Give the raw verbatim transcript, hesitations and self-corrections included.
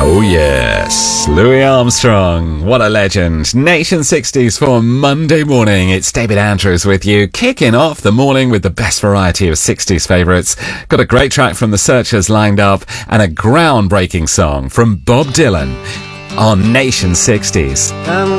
Oh yes, Louis Armstrong, what a legend. Nation sixties for Monday morning. It's David Andrews with you, kicking off the morning with the best variety of sixties favourites. Got a great track from The Searchers lined up and a groundbreaking song from Bob Dylan on Nation sixties. I'm